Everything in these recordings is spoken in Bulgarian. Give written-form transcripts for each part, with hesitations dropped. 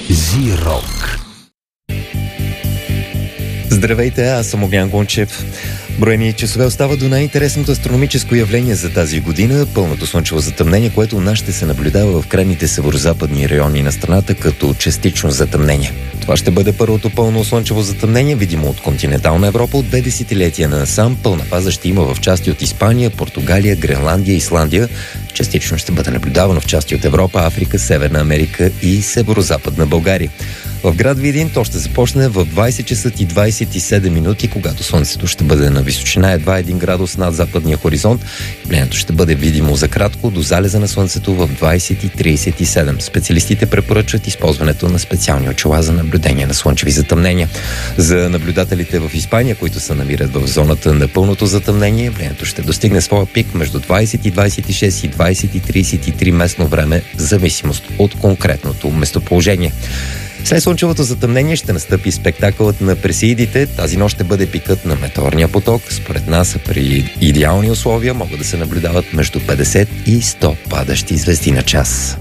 Зирок. Здравейте, аз съм Огнян Гончев. Броени часове остава до най-интересното астрономическо явление за тази година – пълното слънчево затъмнение, което у нас ще се наблюдава в крайните северозападни райони на страната като частично затъмнение. Това ще бъде първото пълно слънчево затъмнение, видимо от континентална Европа от 2 десетилетия насам. Пълна фаза ще има в части от Испания, Португалия, Гренландия, Исландия. Частично ще бъде наблюдавано в части от Европа, Африка, Северна Америка и северозападна България. В град Видин то ще започне в 20 часа и 27 минути, когато слънцето ще бъде на височина едва 1 градус над западния хоризонт. Влиянието ще бъде видимо за кратко до залеза на слънцето в 20:37. Специалистите препоръчват използването на специални очила за наблюдение на слънчеви затъмнения. За наблюдателите в Испания, които се намират в зоната на пълното затъмнение, влиянието ще достигне своя пик между 20:26 и 20:33 местно време, в зависимост от конкретното местоположение. След слънчевото затъмнение ще настъпи спектакълът на Персеидите. Тази нощ ще бъде пикът на метеорния поток. Според нас при идеални условия могат да се наблюдават между 50 и 100 падащи звезди на час.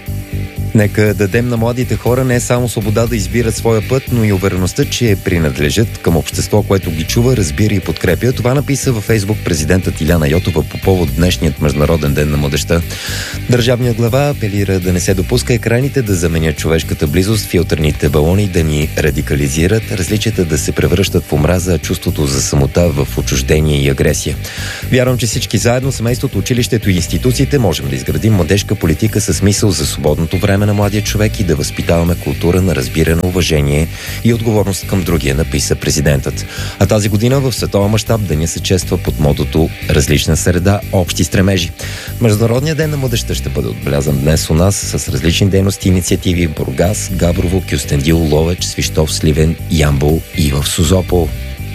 Нека дадем на младите хора не само свобода да избират своя път, но и увереността, че принадлежат към общество, което ги чува, разбира и подкрепя. Това написа във Фейсбук президентът Иляна Йотова по повод днешният Международен ден на младежта. Държавният глава апелира да не се допуска екраните да заменят човешката близост, филтърните балони да ни радикализират, различията да се превръщат в омраза, чувството за самота в отчуждение и агресия. Вярвам, че всички заедно, семейството, училището и институциите, можем да изградим младежка политика със мисъл за свободното време на младия човек и да възпитаваме култура на разбиране, уважение и отговорност към другия, написа президентът. А тази година в световен мащаб деня се чества под мотото "Различна среда, общи стремежи". Международният ден на младежта ще бъде отбелязан днес у нас с различни дейности и инициативи в Бургас, Габрово, Кюстендил, Ловеч, Свищов, Сливен, Ямбол и в Созопол.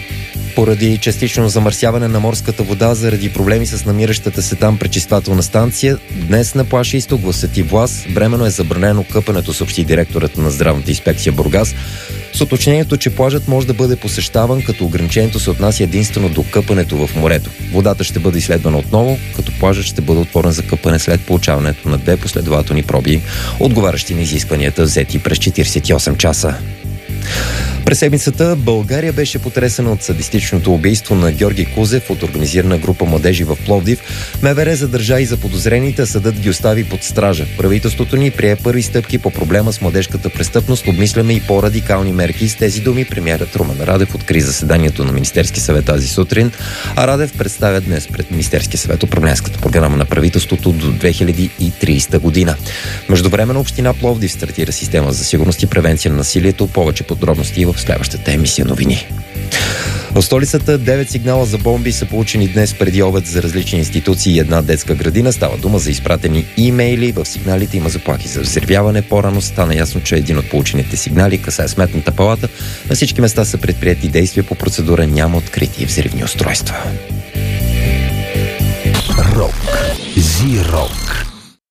Поради частично замърсяване на морската вода заради проблеми с намиращата се там пречиствателна станция, днес на плаж Изток в Свети Влас временно е забранено къпането, съобщи директорът на здравната инспекция Бургас, с уточнението, че плажът може да бъде посещаван, като ограничението се отнася единствено до къпането в морето. Водата ще бъде изследвана отново, като плажът ще бъде отворен за къпане след получаването на 2 последователни проби, отговарящи на изискванията, взети през 48 часа. През седмицата България беше потресена от садистичното убийство на Георги Кузев от организирана група младежи в Пловдив. МВР задържа и заподозрените, съдът ги остави под стража. Правителството ни прие първи стъпки по проблема с младежката престъпност. Обмисляме и по-радикални мерки. С тези думи премиерът Румен Радев откри заседанието на Министерския съвет тази сутрин, а Радев представя днес пред Министерския съвет управленската програма на правителството до 2030 година. Междувременно община Пловдив стартира система за сигурност и превенция на насилието. Повече подробности в следващата емисия новини. В столицата 9 сигнала за бомби са получени днес преди обед за различни институции и една детска градина. Става дума за изпратени имейли. В сигналите има заплахи за взривяване. По-рано стана ясно, че един от получените сигнали касае Сметната палата. На всички места са предприети действия по процедура. Няма открити взривни устройства. Рок. Зирок.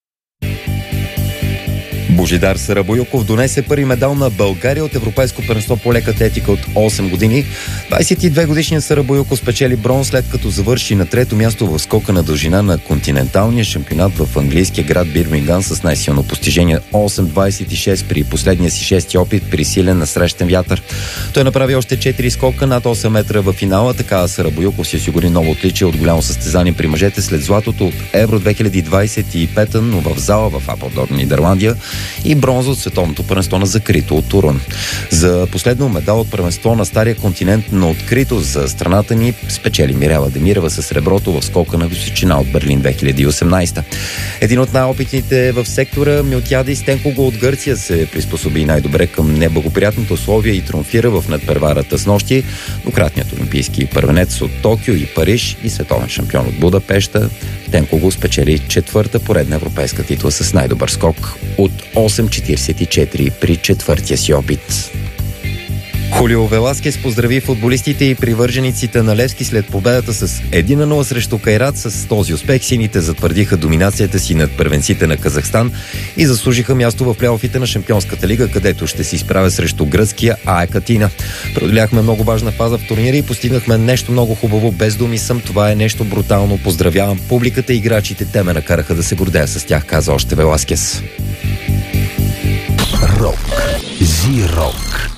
Божидар Сарабойуков донесе първи медал на България от Европейско първенство по лека атлетика от 8 години. 22-годишният Сарабойуков спечели бронз, след като завърши на 3-то място в скока на дължина на континенталния шампионат в английския град Бирмингам с най-силно постижение 8.26 при последния си 6-ти опит при силен насрещен вятър. Той направи още 4 скока над 8 метра във финала, така Сарабойуков си осигури ново отличие от голямо състезание при мъжете след златото от Евро 2025, но в зала в Апелдорн, Нидерландия, и бронза от световното първенство на закрито от Турун. За последно медал от първенство на стария континент на открито за страната ни спечели Мирела Демирова със среброто в скока на височина от Берлин 2018. Един от най-опитните в сектора, Милтиадис Тенкого от Гърция, се приспособи най-добре към неблагоприятните условия и триумфира в надпреварата с нощи. Двукратният олимпийски първенец от Токио и Париж и световен шампион от Будапеща, Тенкого спечели 4-та поредна европейска титла с най-добър скок от 8.44 при 4-тия си опит. Хулио Веласкес поздрави футболистите и привържениците на Левски след победата с 1-0 срещу Кайрат. С този успех сините затвърдиха доминацията си над първенците на Казахстан и заслужиха място в плейофите на Шампионската лига, където ще се изправя срещу гръцкия АЕК Атина. Преодоляхме много важна фаза в турнира и постигнахме нещо много хубаво. Без думи съм, това е нещо брутално. Поздравявам публиката и играчите, те ме накараха да се гордея с тях, каза още Веласкес. Рок. Зирок.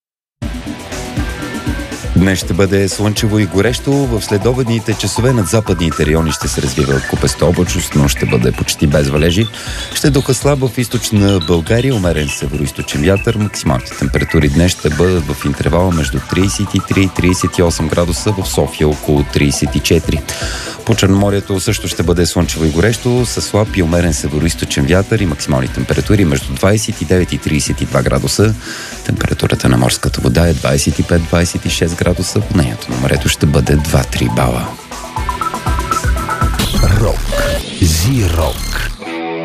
Днес ще бъде слънчево и горещо. В следобедните часове над западните райони ще се развива купеста облачност, но ще бъде почти без валежи. Ще духа слабо в източна България, умерен североизточен вятър. Максималните температури днес ще бъдат в интервала между 33 и 38 градуса, в София около 34. По Черноморието също ще бъде слънчево и горещо, с слаб и умерен североизточен вятър и максимални температури между 29 и 32 градуса. Температурата на морската вода е 25-26 градуса, волнението на морето ще бъде 2-3 бала. Рок. Зирок.